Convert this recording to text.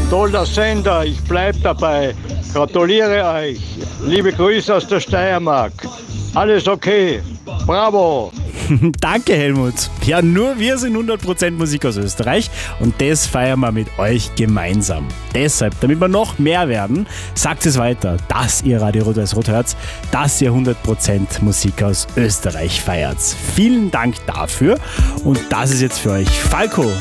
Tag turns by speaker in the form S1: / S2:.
S1: Toller Sender, ich bleib dabei. Gratuliere euch. Liebe Grüße aus der Steiermark. Alles okay. Bravo.
S2: Danke, Helmut. Ja, nur wir sind 100% Musik aus Österreich und das feiern wir mit euch gemeinsam. Deshalb, damit wir noch mehr werden, sagt es weiter, dass ihr Radio Rot-Weiß-Rot hört, dass ihr 100% Musik aus Österreich feiert. Vielen Dank dafür und das ist jetzt für euch Falco